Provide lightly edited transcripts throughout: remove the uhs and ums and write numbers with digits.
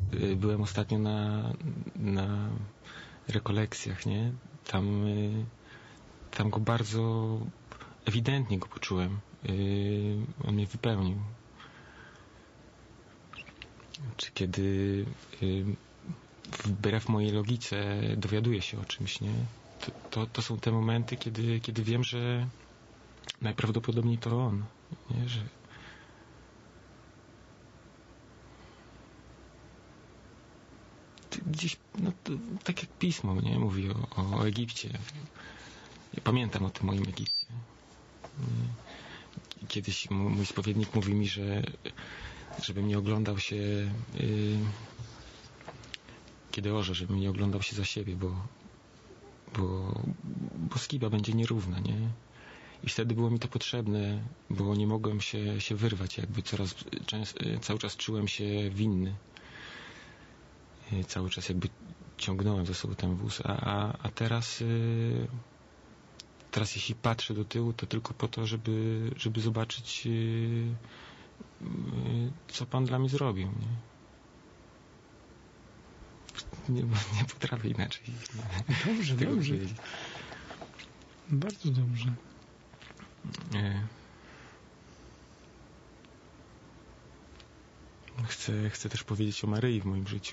byłem ostatnio na rekolekcjach, nie? Tam go bardzo ewidentnie go poczułem. On mnie wypełnił. Czy kiedy wbrew mojej logice dowiaduję się o czymś, nie? To są te momenty, kiedy wiem, że najprawdopodobniej to on, nie? Że gdzieś, no to, tak jak Pismo, nie? Mówi o Egipcie. Ja pamiętam o tym moim Egipcie. Kiedyś mój spowiednik mówi mi, żebym nie oglądał się kiedy orze, żebym nie oglądał się za siebie, bo skiba będzie nierówna, nie? I wtedy było mi to potrzebne, bo nie mogłem się wyrwać, jakby cały czas czułem się winny. Cały czas jakby ciągnąłem ze sobą ten wóz, a teraz jeśli patrzę do tyłu, to tylko po to, żeby zobaczyć, co Pan dla mnie zrobił, nie potrafię inaczej. Dobrze. Powiedzieć. Bardzo dobrze. Chcę też powiedzieć o Maryi w moim życiu.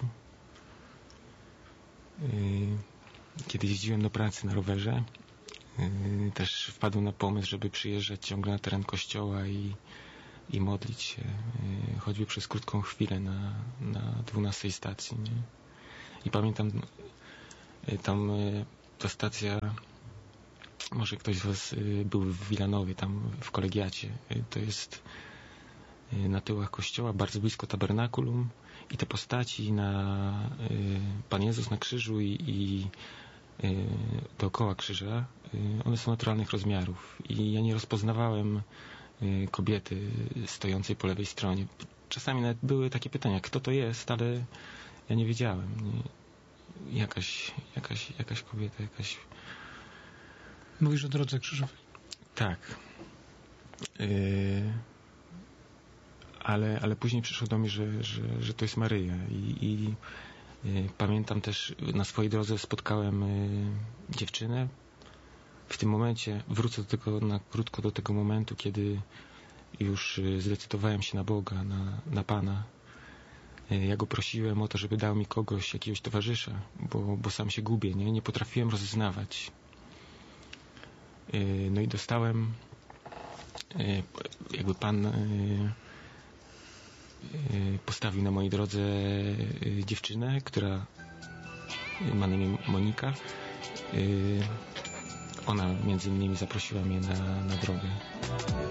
Kiedy jeździłem do pracy na rowerze, też wpadłem na pomysł, żeby przyjeżdżać ciągle na teren kościoła i modlić się, choćby przez krótką chwilę na 12 stacji, nie? I pamiętam, tam ta stacja, może ktoś z was był w Wilanowie, tam w kolegiacie, to jest na tyłach kościoła, bardzo blisko tabernakulum, i te postaci Pan Jezus na krzyżu i dookoła krzyża, one są naturalnych rozmiarów i ja nie rozpoznawałem kobiety stojącej po lewej stronie. Czasami nawet były takie pytania, kto to jest, ale ja nie wiedziałem. Jakaś kobieta, jakaś... Mówisz o drodze krzyżowej. Tak. Ale później przyszło do mnie, że to jest Maryja i pamiętam też, na swojej drodze spotkałem dziewczynę. W tym momencie wrócę na krótko do tego momentu, kiedy już zdecydowałem się na Boga, na Pana. Ja go prosiłem o to, żeby dał mi jakiegoś towarzysza, bo sam się gubię, nie potrafiłem rozeznawać. No i dostałem, jakby Pan postawił na mojej drodze dziewczynę, która ma na imię Monika. Ona między innymi zaprosiła mnie na drogę.